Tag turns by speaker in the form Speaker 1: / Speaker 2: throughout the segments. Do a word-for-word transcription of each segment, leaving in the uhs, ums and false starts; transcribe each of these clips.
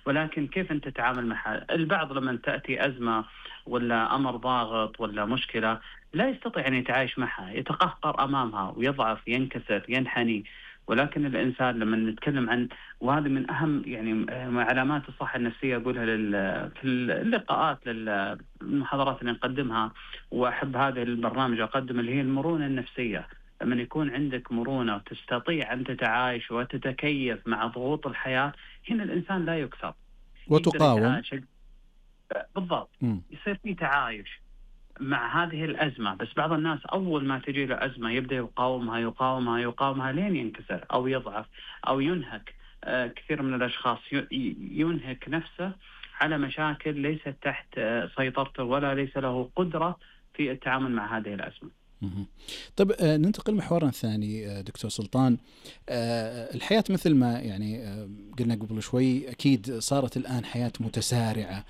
Speaker 1: ولكن كيف أنت تتعامل معها. البعض لما تأتي أزمة ولا أمر ضاغط ولا مشكلة لا يستطيع أن يتعايش معها، يتقهقر أمامها ويضعف، ينكسر، ينحني. ولكن الإنسان لما نتكلم عن، وهذه من أهم يعني من علامات الصحة النفسية أقولها لل في اللقاءات للمحاضرات اللي نقدمها، وأحب هذه البرنامج أقدم اللي هي المرونة النفسية. لما يكون عندك مرونة وتستطيع أن تتعايش وتتكيف مع ضغوط الحياة، هنا الإنسان لا يكسر، يقدر
Speaker 2: وتقاوم.
Speaker 1: يتعايش. بالضبط.
Speaker 2: م.
Speaker 1: يصير في تعايش مع هذه الأزمة. بس بعض الناس أول ما تجي له أزمة يبدأ يقاومها يقاومها يقاومها لين ينكسر أو يضعف أو ينهك. آه كثير من الأشخاص ينهك نفسه على مشاكل ليست تحت آه سيطرته، ولا ليس له قدرة في التعامل مع هذه الأزمة.
Speaker 2: طيب آه ننتقل محورنا الثاني آه دكتور سلطان. آه الحياة مثل ما يعني آه قلنا قبل شوي أكيد صارت الآن حياة متسارعة،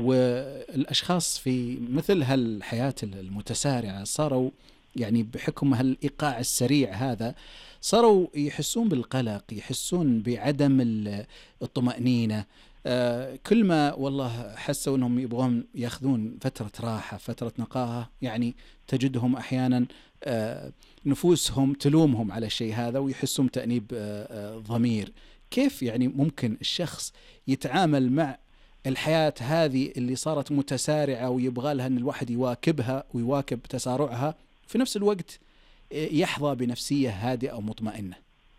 Speaker 2: والأشخاص في مثل هالحياة المتسارعة صاروا يعني بحكم هالإيقاع السريع هذا صاروا يحسون بالقلق، يحسون بعدم الطمأنينة. آه كل ما والله حسوا أنهم يبغون يأخذون فترة راحة، فترة نقاهة، يعني تجدهم أحيانا آه نفوسهم تلومهم على الشيء هذا ويحسون تأنيب آه آه ضمير. كيف يعني ممكن الشخص يتعامل مع الحياة هذه اللي صارت متسارعة ويبغى لها أن الواحد يواكبها ويواكب تسارعها، في نفس الوقت يحظى بنفسية هادئة أو مطمئنة؟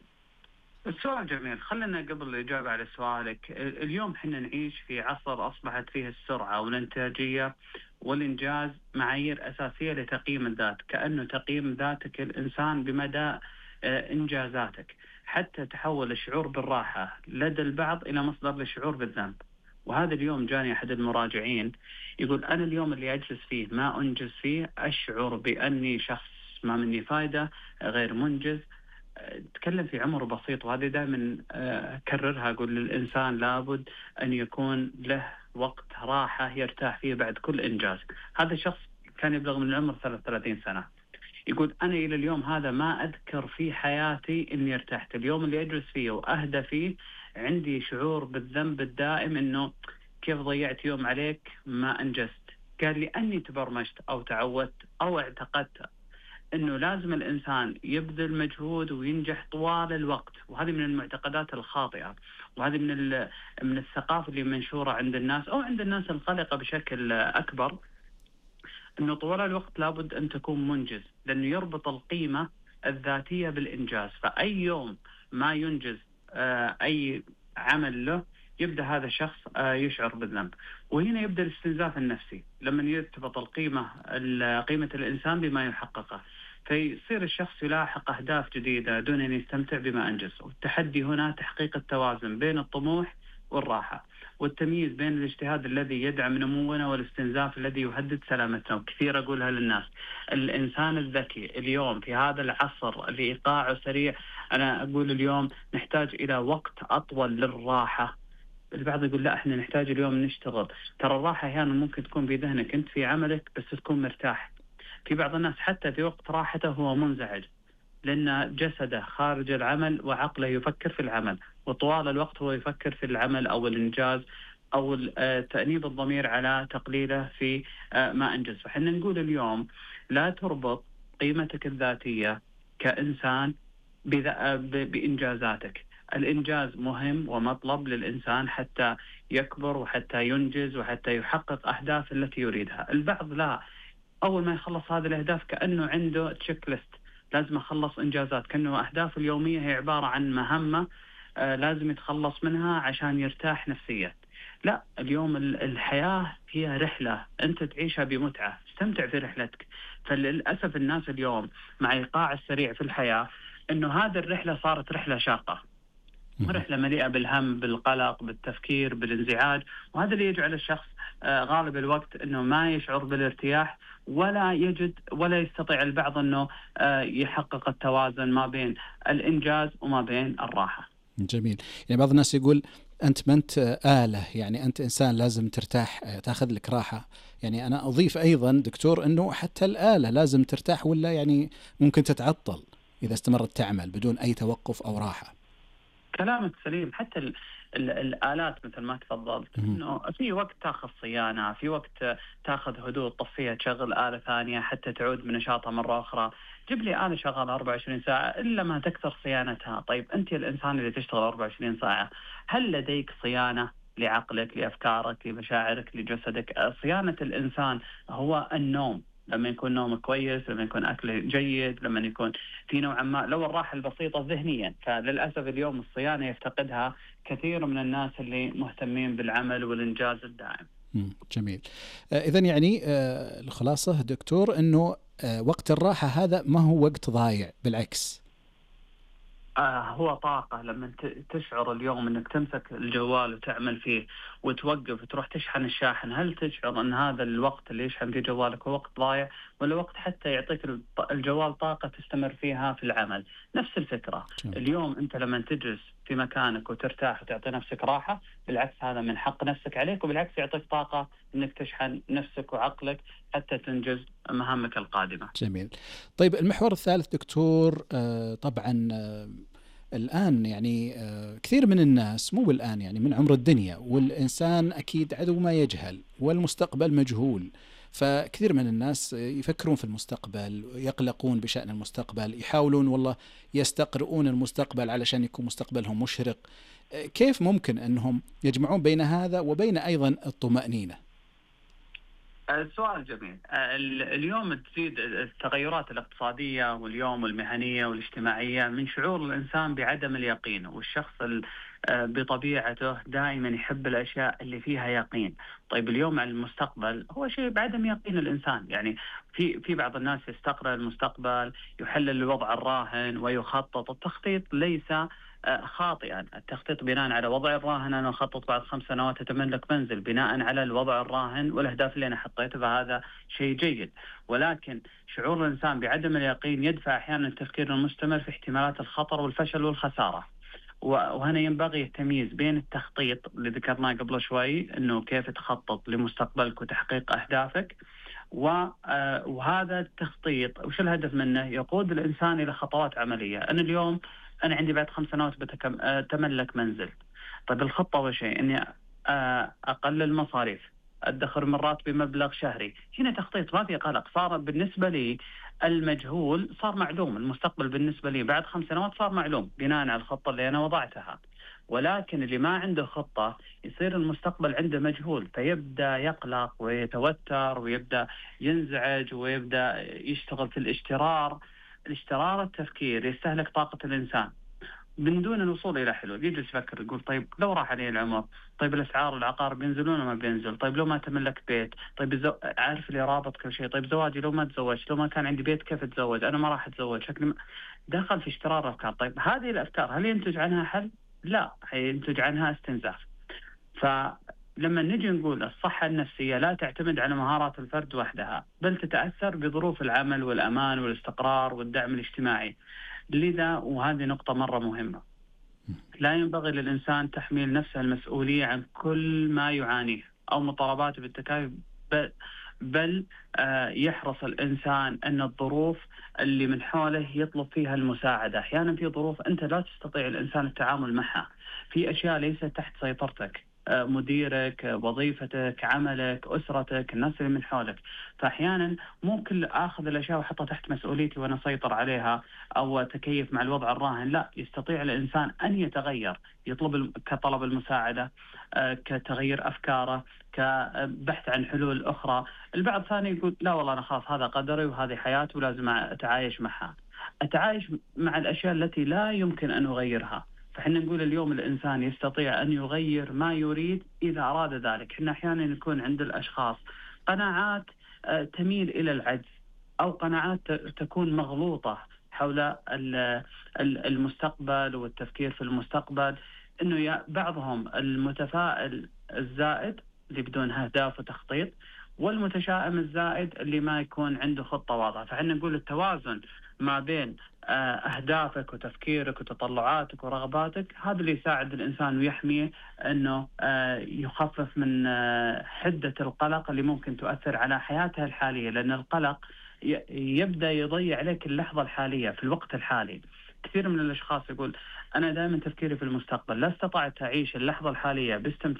Speaker 1: السؤال جميل. خلنا قبل الإجابة على سؤالك، اليوم حنا نعيش في عصر أصبحت فيه السرعة والإنتاجية والإنجاز معايير أساسية لتقييم الذات، كأنه تقييم ذاتك الإنسان بمدى إنجازاتك، حتى تحول الشعور بالراحة لدى البعض إلى مصدر للشعور بالذنب. وهذا اليوم جاني أحد المراجعين يقول أنا اليوم اللي أجلس فيه ما أنجز فيه أشعر بأني شخص ما مني فايدة، غير منجز. تكلم في عمر بسيط، وهذه دائما أكررها، أقول للإنسان لابد أن يكون له وقت راحة يرتاح فيه بعد كل إنجاز. هذا الشخص كان يبلغ من العمر ثلاثة وثلاثين سنة، يقول أنا إلى اليوم هذا ما أذكر في حياتي إني ارتحت. اليوم اللي أجلس فيه وأهدى فيه عندي شعور بالذنب الدائم، إنه كيف ضيعت يوم عليك ما أنجزت. قال لي أني تبرمجت أو تعودت أو اعتقدت إنه لازم الإنسان يبذل مجهود وينجح طوال الوقت، وهذه من المعتقدات الخاطئة، وهذه من من الثقافة اللي منشورة عند الناس أو عند الناس القلقة بشكل أكبر، إنه طوال الوقت لابد أن تكون منجز، لأنه يربط القيمة الذاتية بالإنجاز. فأي يوم ما ينجز أي عمل له يبدأ هذا الشخص يشعر بالذنب، وهنا يبدأ الاستنزاف النفسي لما يرتبط القيمة قيمة الإنسان بما يحققه، فيصير الشخص يلاحق أهداف جديدة دون أن يستمتع بما أنجز. والتحدي هنا تحقيق التوازن بين الطموح والراحة، والتمييز بين الاجتهاد الذي يدعم نمونا والاستنزاف الذي يهدد سلامتنا. كثير أقولها للناس، الإنسان الذكي اليوم في هذا العصر اللي إيقاعه سريع، أنا أقول اليوم نحتاج إلى وقت أطول للراحة. البعض يقول لا احنا نحتاج اليوم نشتغل، ترى الراحة أحيانا ممكن تكون في ذهنك أنت في عملك بس تكون مرتاح. في بعض الناس حتى في وقت راحته هو منزعج، لأن جسده خارج العمل وعقله يفكر في العمل، وطوال الوقت هو يفكر في العمل أو الإنجاز أو تأنيب الضمير على تقليله في ما أنجز. فحنا نقول اليوم لا تربط قيمتك الذاتية كإنسان بإنجازاتك. الإنجاز مهم ومطلب للإنسان حتى يكبر وحتى ينجز وحتى يحقق أهداف التي يريدها. البعض لا، أول ما يخلص هذه الأهداف كأنه عنده تشيك ليست، لازم أخلص إنجازات، كأنه أهداف اليومية هي عبارة عن مهمة آه لازم يتخلص منها عشان يرتاح نفسيا. لا، اليوم الحياة هي رحلة أنت تعيشها بمتعة، استمتع في رحلتك. فللأسف الناس اليوم مع إيقاع السريع في الحياة إنه هذه الرحلة صارت رحلة شاقة، رحلة مليئة بالهم بالقلق بالتفكير بالانزعاج، وهذا اللي يجعل الشخص غالب الوقت أنه ما يشعر بالارتياح ولا يجد ولا يستطيع البعض أنه يحقق التوازن ما بين الإنجاز وما بين الراحة.
Speaker 2: جميل. يعني بعض الناس يقول أنت ما أنت آلة، يعني أنت إنسان لازم ترتاح تأخذ لك راحة. يعني أنا أضيف أيضا دكتور أنه حتى الآلة لازم ترتاح، ولا يعني ممكن تتعطل إذا استمرت تعمل بدون أي توقف أو راحة.
Speaker 1: كلامك سليم. حتى ال- الآلات مثل ما تفضلت،
Speaker 2: مهم.
Speaker 1: إنه في وقت تاخذ صيانة، في وقت تاخذ هدوء تطفيها تشغل آلة ثانية حتى تعود بنشاطها مرة أخرى. جيب لي آلة شغالة أربعة وعشرين ساعة إلا ما تكثر صيانتها. طيب أنت الإنسان اللي تشتغل أربعة وعشرين ساعة، هل لديك صيانة لعقلك، لأفكارك، لمشاعرك، لجسدك؟ صيانة الإنسان هو النوم، لما يكون نومه كويس، لما يكون أكله جيد، لما يكون في نوعا ما لو الراحة البسيطة ذهنيا. فللأسف اليوم الصيانة يفتقدها كثير من الناس اللي مهتمين بالعمل والإنجاز الدائم.
Speaker 2: مم. جميل. إذا يعني آه، الخلاصة دكتور أنه آه، وقت الراحة هذا ما هو وقت ضايع، بالعكس.
Speaker 1: آه هو طاقة. لما ت- تشعر اليوم أنك تمسك الجوال وتعمل فيه وتوقف وتروح تشحن الشاحن، هل تشعر أن هذا الوقت اللي يشحن فيه جوالك هو وقت ضايع، ولا وقت حتى يعطيك الط- الجوال طاقة تستمر فيها في العمل؟ نفس الفكرة.
Speaker 2: جميل.
Speaker 1: اليوم أنت لما تجلس في مكانك وترتاح وتعطي نفسك راحة، بالعكس هذا من حق نفسك عليك، وبالعكس يعطيك طاقة أنك تشحن نفسك وعقلك حتى تنجز مهامك القادمة.
Speaker 2: جميل. طيب المحور الثالث دكتور، آه، طبعا آه، الآن يعني آه، كثير من الناس، مو الآن يعني من عمر الدنيا، والإنسان أكيد عدو ما يجهل، والمستقبل مجهول. فكثير من الناس يفكرون في المستقبل، يقلقون بشأن المستقبل، يحاولون والله يستقرؤون المستقبل علشان يكون مستقبلهم مشرق. آه، كيف ممكن أنهم يجمعون بين هذا وبين أيضا الطمأنينة؟
Speaker 1: السؤال جميل. ال- اليوم تزيد التغيرات الاقتصادية واليوم والمهنية والاجتماعية من شعور الإنسان بعدم اليقين، والشخص ال- آه، بطبيعته دائما يحب الأشياء اللي فيها يقين. طيب اليوم على المستقبل هو شيء بعدم يقين الإنسان. يعني في في بعض الناس يستقرأ المستقبل، يحلل الوضع الراهن ويخطط. التخطيط ليس آه، خاطئا. التخطيط بناء على وضع الراهن، أنا أخطط بعد خمس سنوات أتملك منزل بناء على الوضع الراهن والأهداف اللي أنا حطيتها، فهذا شيء جيد. ولكن شعور الإنسان بعدم اليقين يدفع أحيانا التفكير المستمر في احتمالات الخطر والفشل والخسارة. وهنا ينبغي التمييز بين التخطيط اللي ذكرناه قبل شوي، أنه كيف تخطط لمستقبلك وتحقيق أهدافك، وهذا التخطيط وش الهدف منه؟ يقود الإنسان إلى خطوات عملية. أنا اليوم أنا عندي بعد خمس سنوات بتملك منزل. طيب الخطة أول شيء إني أقلل مصاريف، أدخر من راتبي مبلغ شهري. هنا تخطيط، ما في قلق. صار بالنسبة لي المجهول صار معلوم، المستقبل بالنسبة لي بعد خمس سنوات صار معلوم بناء على الخطة اللي أنا وضعتها. ولكن اللي ما عنده خطة يصير المستقبل عنده مجهول، فيبدأ يقلق ويتوتر ويبدأ ينزعج ويبدأ يشتغل في الاشترار. الاشترار التفكير يستهلك طاقة الإنسان من دون الوصول إلى حلول. يجلس يفكر يقول طيب لو راح عليه العمر، طيب الأسعار العقار بينزلون وما بينزل، طيب لو ما تملك بيت، طيب الزو... عارف اللي رابط كل شيء، طيب زواجي لو ما تزوجت، لو ما كان عندي بيت كيف أتزوج، أنا ما راح أتزوج شكلي م... دخل في اشترار أفكار. طيب هذه الأفكار هل ينتج عنها حل؟ لا، ينتج عنها استنزاف. فلما نجي نقول الصحة النفسية لا تعتمد على مهارات الفرد وحدها، بل تتأثر بظروف العمل والأمان والاستقرار والدعم الاجتماعي. لذا وهذه نقطة مرة مهمة، لا ينبغي للإنسان تحميل نفسه المسؤولية عن كل ما يعانيه أو مطالباته بالتكاليف، بل, بل آه يحرص الإنسان أن الظروف اللي من حوله يطلب فيها المساعدة. أحيانا في ظروف أنت لا تستطيع الإنسان التعامل معها، في أشياء ليست تحت سيطرتك، آه مديرك، آه وظيفتك، عملك، أسرتك، الناس اللي من حولك. فأحيانا ممكن أخذ الأشياء وأحطها تحت مسؤوليتي وأنا أسيطر عليها أو أتكيف مع الوضع الراهن. لا، يستطيع الإنسان أن يتغير، يطلب كطلب المساعدة، كتغيير أفكاره، كبحث عن حلول أخرى. البعض ثاني يقول لا والله أنا خلاص هذا قدري وهذه حياتي ولازم أتعايش معها. أتعايش مع الأشياء التي لا يمكن أن أغيرها. فحنا نقول اليوم الإنسان يستطيع أن يغير ما يريد إذا أراد ذلك. حنا أحيانا يكون عند الأشخاص قناعات تميل إلى العجز، أو قناعات تكون مغلوطة حول المستقبل والتفكير في المستقبل. إنه بعضهم المتفائل الزائد اللي بدون أهداف وتخطيط، والمتشائم الزائد اللي ما يكون عنده خطة واضحة. فحنا نقول التوازن ما بين أهدافك وتفكيرك وتطلعاتك ورغباتك، هذا اللي يساعد الإنسان ويحميه أنه يخفف من حدة القلق اللي ممكن تؤثر على حياته الحالية. لأن القلق يبدأ يضيع عليك اللحظة الحالية في الوقت الحالي. كثير من الأشخاص يقول أنا دائما تفكيري في المستقبل، لا استطعت أعيش اللحظة الحالية باستمتاع